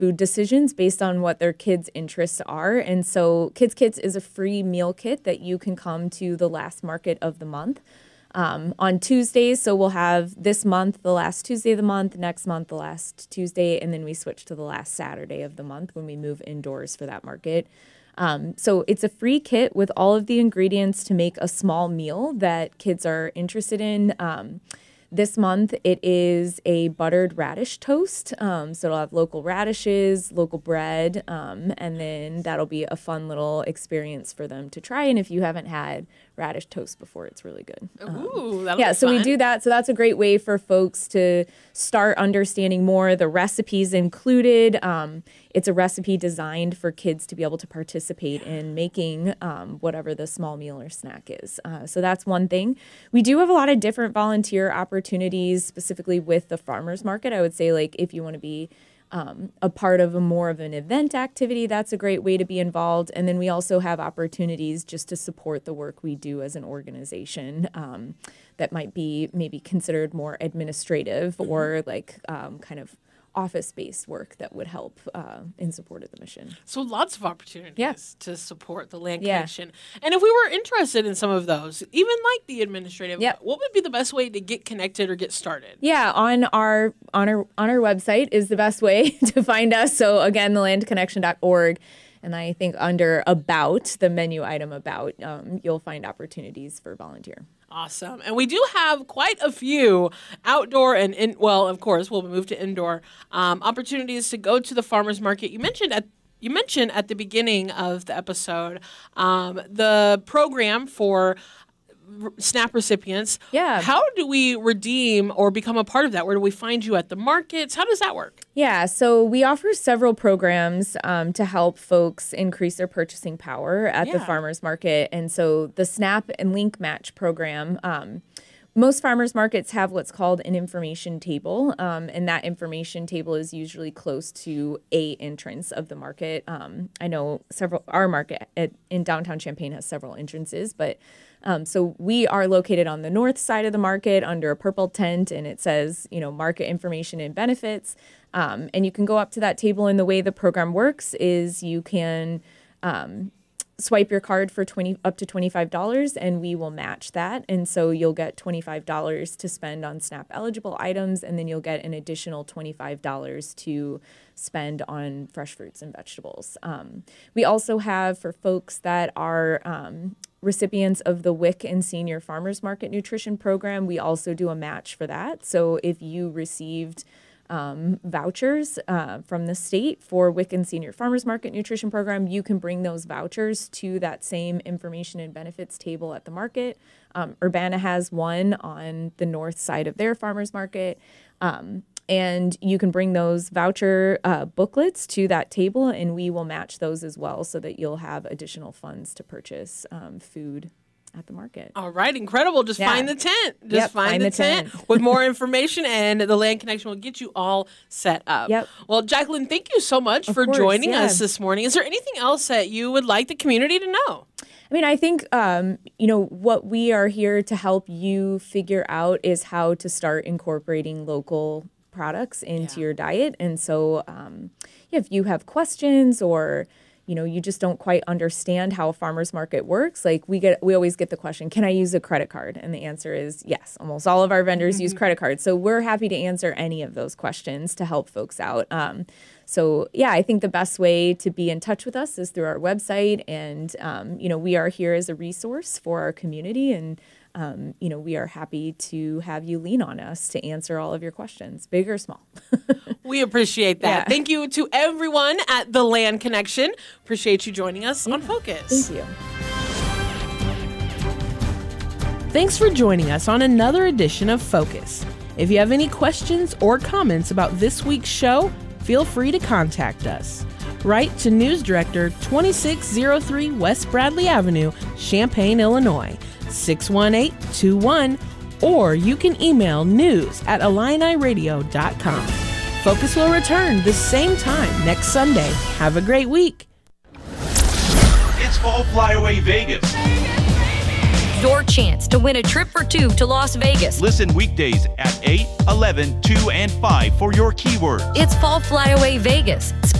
food decisions based on what their kids' interests are. And so Kids Kits is a free meal kit that you can come to the last market of the month on Tuesdays. So we'll have this month, the last Tuesday of the month, next month, the last Tuesday, and then we switch to the last Saturday of the month when we move indoors for that market. So it's a free kit with all of the ingredients to make a small meal that kids are interested in. This month, it is a buttered radish toast. So it'll have local radishes, local bread, and then that'll be a fun little experience for them to try. And if you haven't had radish toast before, it's really good. Ooh, that'll be so fun. we do that. So that's a great way for folks to start understanding more. The recipes included. It's a recipe designed for kids to be able to participate in making whatever the small meal or snack is. So that's one thing. We do have a lot of different volunteer opportunities, specifically with the farmers market. I would say, like, if you want to be a part of more of an event activity, that's a great way to be involved. And then we also have opportunities just to support the work we do as an organization that might be maybe considered more administrative or like kind of office-based work that would help in support of the mission. So lots of opportunities to support the Land Yeah. Connection. And if we were interested in some of those, even like the administrative, Yep. what would be the best way to get connected or get started? Yeah, on our website is the best way to find us. So again, thelandconnection.org. And I think under About, the menu item About, you'll find opportunities for volunteer. Awesome. And we do have quite a few outdoor and, of course, we'll move to indoor opportunities to go to the farmers market. You mentioned at the beginning of the episode the program for SNAP recipients. Yeah. How do we redeem or become a part of that? Where do we find you at the markets? How does that work? Yeah, so we offer several programs to help folks increase their purchasing power at the farmers market. And so the SNAP and Link Match program, most farmers markets have what's called an information table, and that information table is usually close to a entrance of the market. I know our market in downtown Champaign has several entrances, but so we are located on the north side of the market under a purple tent, and it says, market information and benefits. And you can go up to that table, and the way the program works is you can swipe your card for up to $25, and we will match that. And so you'll get $25 to spend on SNAP eligible items, and then you'll get an additional $25 to spend on fresh fruits and vegetables. We also have, for folks that are recipients of the WIC and Senior Farmers Market Nutrition Program, we also do a match for that. So if you received vouchers from the state for WIC and Senior Farmers Market Nutrition Program, you can bring those vouchers to that same information and benefits table at the market. Urbana has one on the north side of their farmers market. And you can bring those voucher booklets to that table, and we will match those as well so that you'll have additional funds to purchase food at the market. All right, incredible. Just find the tent. Just find the tent with more information, and the Land Connection will get you all set up. Yep. Well, Jacqueline, thank you so much for joining us this morning. Is there anything else that you would like the community to know? I mean, I think, what we are here to help you figure out is how to start incorporating local products into your diet. And so if you have questions or you just don't quite understand how a farmer's market works, like we always get the question, can I use a credit card? And the answer is yes. Almost all of our vendors use credit cards. So we're happy to answer any of those questions to help folks out. So I think the best way to be in touch with us is through our website. And, we are here as a resource for our community. And, we are happy to have you lean on us to answer all of your questions, big or small. We appreciate that. Yeah. Thank you to everyone at the Land Connection. Appreciate you joining us on Focus. Thank you. Thanks for joining us on another edition of Focus. If you have any questions or comments about this week's show, feel free to contact us. Write to News Director, 2603 West Bradley Avenue, Champaign, Illinois, 61821, or you can email news@IlliniRadio.com. Focus will return the same time next Sunday. Have a great week. It's Fall Flyaway Vegas. your chance to win a trip for two to Las Vegas. Listen weekdays at 8, 11, 2, and 5 for your keyword. It's Fall Flyaway Vegas.